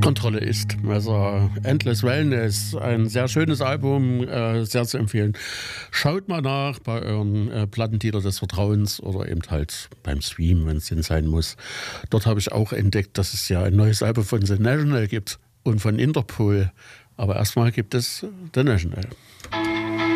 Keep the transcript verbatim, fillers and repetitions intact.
Kontrolle ist. Also Endless Wellness, ein sehr schönes Album, äh, sehr zu empfehlen. Schaut mal nach bei euren äh, Plattendealer des Vertrauens oder eben halt beim Stream, wenn es denn sein muss. Dort habe ich auch entdeckt, dass es ja ein neues Album von The National gibt und von Interpol. Aber erstmal gibt es The National.